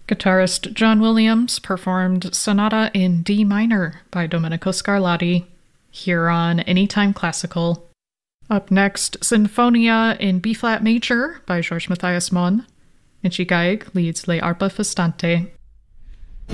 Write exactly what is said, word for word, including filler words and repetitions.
Guitarist John Williams performed Sonata in D minor by Domenico Scarlatti, here on Anytime Classical. Up next, Sinfonia in B-flat major by George Matthias Mon. Inchi Geig leads Le Arpa Festante.